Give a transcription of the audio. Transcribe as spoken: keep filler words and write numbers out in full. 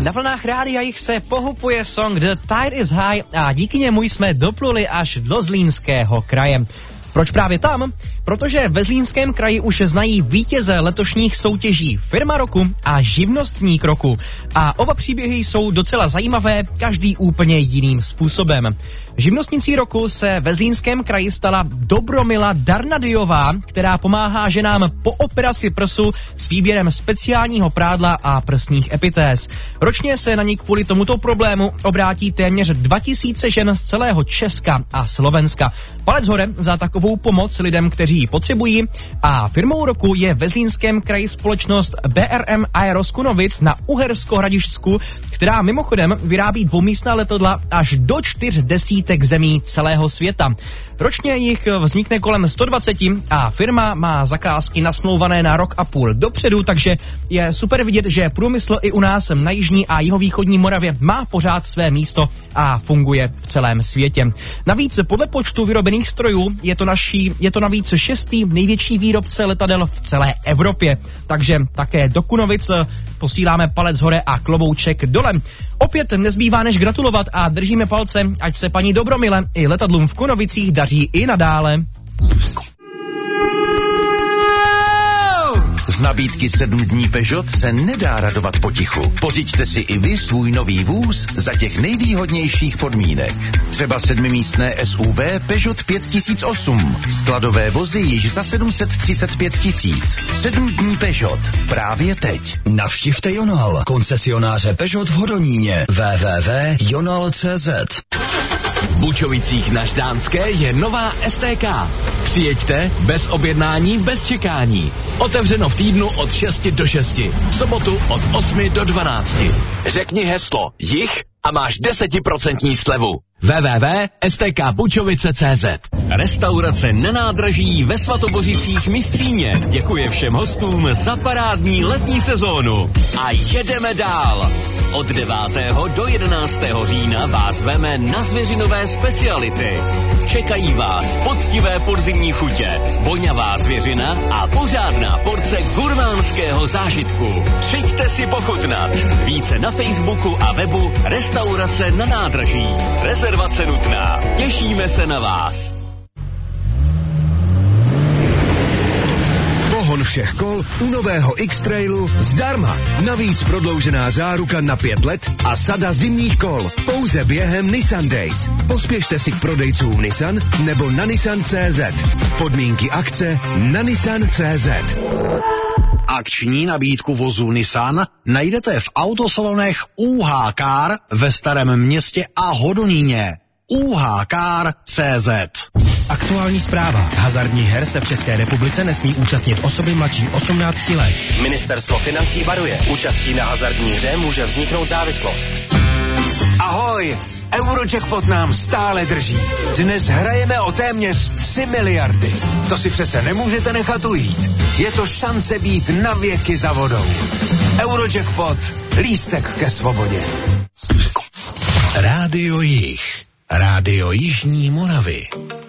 Na vlnách Rádia Jich se pohupuje song The Tide is High a díky němu jsme dopluli až do Zlínského kraje. Proč právě tam? Protože ve Zlínském kraji už znají vítěze letošních soutěží Firma roku a Živnostník roku. A oba příběhy jsou docela zajímavé, každý úplně jiným způsobem. Živnostnicí roku se ve Zlínském kraji stala Dobromila Darnadyová, která pomáhá ženám po operaci prsu s výběrem speciálního prádla a prsních epitéz. Ročně se na ní kvůli tomuto problému obrátí téměř dva tisíce žen z celého Česka a Slovenska. Palec hore za takovou pomoc lidem, kteří ji potřebují, a firmou roku je ve Zlínském kraji společnost B R M Aeros Kunovic na Uhersko-Hradišťsku, která mimochodem vyrábí dvoumístná letadla až do čtyř desítek zemí celého světa. Ročně jich vznikne kolem sto dvacet a firma má zakázky nasmlouvané na rok a půl dopředu, takže je super vidět, že průmysl i u nás na jižní a jihovýchodní Moravě má pořád své místo a funguje v celém světě. Navíc podle počtu vyrobených strojů je to, naší, je to navíc šestý největší výrobce letadel v celé Evropě. Takže také do Kunovic posíláme palec hore a klobouček dole. Opět nezbývá než gratulovat a držíme palce, ať se paní Dobromile i letadlům v Kunovicích daří i nadále. Z nabídky sedm dní Peugeot se nedá radovat potichu. Pořiďte si i vy svůj nový vůz za těch nejvýhodnějších podmínek. Třeba sedmimístné S U V Peugeot pět tisíc osm. Skladové vozy již za sedm set třicet pět tisíc. sedm dní Peugeot. Právě teď. Navštivte Jonal, koncesionáře Peugeot v Hodoníně. w w w tečka jonal tečka c z. V Bučovicích na Ždánské je nová S T K. Přijeďte bez objednání, bez čekání. Otevřeno v týdnu od šesti do šesti. V sobotu od osmi do dvanácti. Řekni heslo Jich a máš desetiprocentní slevu. w w w tečka s t k bučovice tečka c z. Restaurace na nádraží ve Svatobořicích Mistříně děkuje všem hostům za parádní letní sezónu. A jedeme dál. Od devátého do jedenáctého října vás veme na zvěřinové speciality. Čekají vás poctivé podzimní chutě, voňavá zvěřina a pořádná porce gurmánského zážitku. Přijďte si pochutnat. Více na Facebooku a webu Restaurace na nádraží. Rezervace nutná. Těšíme se na vás. Pohon všech kol u nového X-Trailu zdarma. Navíc prodloužená záruka na pět let a sada zimních kol. Pouze během Nissan Days. Pospěšte si k prodejcům Nissan nebo na nissan tečka cé zet. Podmínky akce na nissan tečka cé zet. Akční nabídku vozu Nissan najdete v autosalonech U H Car ve Starém Městě a Hodoníně. U H Car tečka cé zet. Aktuální zpráva. Hazardních her se v České republice nesmí účastnit osoby mladší osmnácti let. Ministerstvo financí varuje. Účastí na hazardní hře může vzniknout závislost. Ahoj! Eurojackpot nám stále drží. Dnes hrajeme o téměř tři miliardy. To si přece nemůžete nechat ujít. Je to šance být na věky za vodou. Eurojackpot. Lístek ke svobodě. Rádio Jich. Rádio Jižní Moravy.